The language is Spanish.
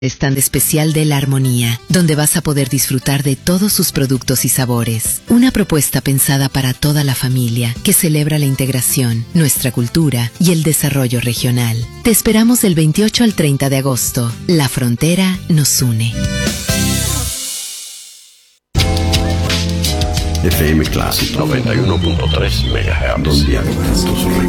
Stand especial de La Armonía, donde vas a poder disfrutar de todos sus productos y sabores. Una propuesta pensada para toda la familia, que celebra la integración, nuestra cultura y el desarrollo regional. Te esperamos del 28 al 30 de agosto. La frontera nos une. FM Clásico 91.3 MHz, donde además tus recuerdos.